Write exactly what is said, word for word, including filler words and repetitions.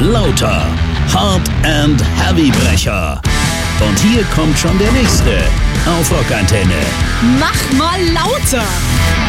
lauter. Hard and Heavy Brecher. Und hier kommt schon der nächste auf Rockantenne. Mach mal lauter.